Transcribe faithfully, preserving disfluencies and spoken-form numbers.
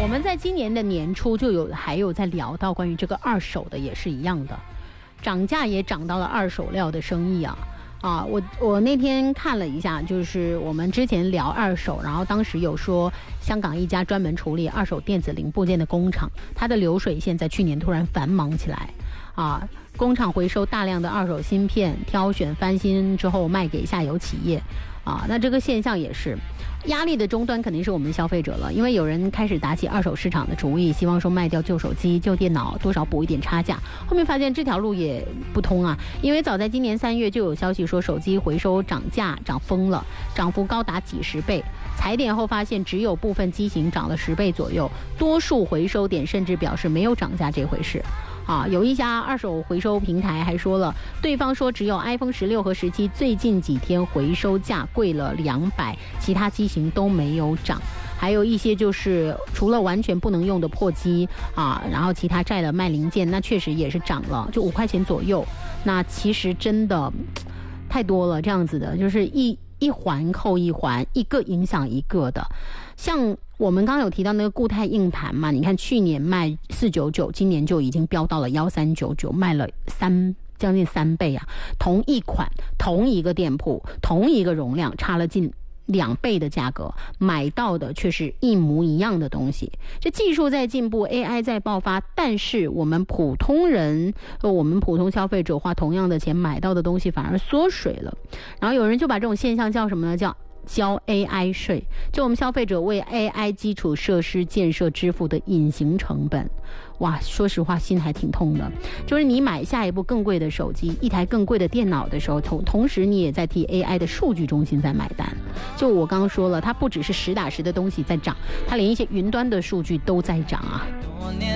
我们在今年的年初就有还有在聊到关于这个二手的，也是一样的，涨价也涨到了二手料的生意啊。啊，我我那天看了一下，就是我们之前聊二手，然后当时有说香港一家专门处理二手电子零部件的工厂，它的流水线在去年突然繁忙起来，啊，工厂回收大量的二手芯片，挑选翻新之后卖给下游企业，啊，那这个现象也是压力的终端肯定是我们的消费者了，因为有人开始打起二手市场的主意，希望说卖掉旧手机、旧电脑，多少补一点差价。后面发现这条路也不通啊，因为早在今年三月就有消息说手机回收涨价涨疯了，涨幅高达几十倍。踩点后发现只有部分机型涨了十倍左右，多数回收点甚至表示没有涨价这回事。啊，有一家二手回收平台还说了，对方说只有 iPhone 十六和十七最近几天回收价贵了两百，其他机型都没有涨。还有一些就是除了完全不能用的破机啊，然后其他占了卖零件，那确实也是涨了，就五块钱左右。那其实真的太多了，这样子的，就是一一环扣一环，一个影响一个的。像我们刚刚有提到那个固态硬盘嘛，你看去年卖四九九，今年就已经飙到了一三九九，卖了三将近三倍啊！同一款，同一个店铺，同一个容量，差了近两倍的价格，买到的却是一模一样的东西。这技术在进步 ，A I 在爆发，但是我们普通人，我们普通消费者花同样的钱买到的东西反而缩水了。然后有人就把这种现象叫什么呢？叫交 A I 税，就我们消费者为 A I 基础设施建设支付的隐形成本。哇，说实话心还挺痛的，就是你买下一部更贵的手机，一台更贵的电脑的时候，同同时你也在替 A I 的数据中心在买单。就我刚刚说了，它不只是实打实的东西在涨，它连一些云端的数据都在涨啊。